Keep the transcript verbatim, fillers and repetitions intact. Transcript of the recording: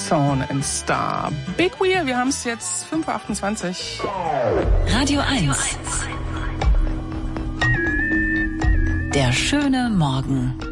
Sound and Star. Big Wheel, wir haben es jetzt fünf Uhr achtundzwanzig. Radio eins. Der schöne Morgen.